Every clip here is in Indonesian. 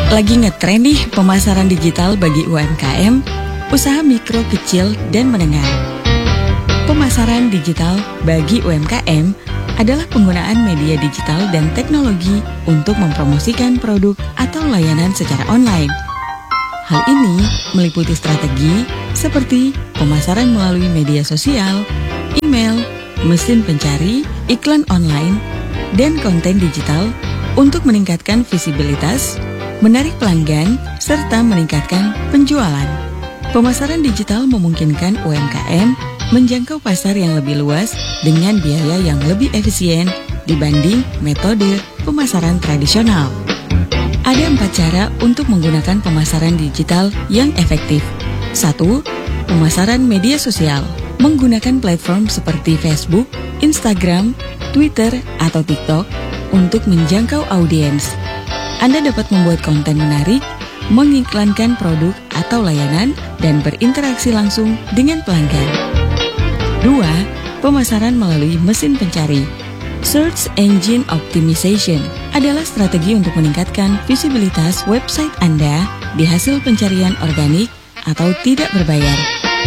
Lagi ngetren nih pemasaran digital bagi UMKM, usaha mikro, kecil, dan menengah. Pemasaran digital bagi UMKM adalah penggunaan media digital dan teknologi untuk mempromosikan produk atau layanan secara online. Hal ini meliputi strategi seperti pemasaran melalui media sosial, email, mesin pencari, iklan online, dan konten digital untuk meningkatkan visibilitas, menarik pelanggan, serta meningkatkan penjualan. Pemasaran digital memungkinkan UMKM menjangkau pasar yang lebih luas dengan biaya yang lebih efisien dibanding metode pemasaran tradisional. Ada 4 cara untuk menggunakan pemasaran digital yang efektif. 1. Pemasaran media sosial. Menggunakan platform seperti Facebook, Instagram, Twitter, atau TikTok untuk menjangkau audiens. Anda dapat membuat konten menarik, mengiklankan produk atau layanan, dan berinteraksi langsung dengan pelanggan. 2. Pemasaran melalui mesin pencari. Search Engine Optimization adalah strategi untuk meningkatkan visibilitas website Anda di hasil pencarian organik atau tidak berbayar.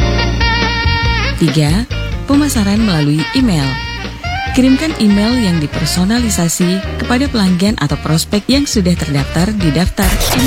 3. Pemasaran melalui email. Kirimkan email yang dipersonalisasi kepada pelanggan atau prospek yang sudah terdaftar di daftar email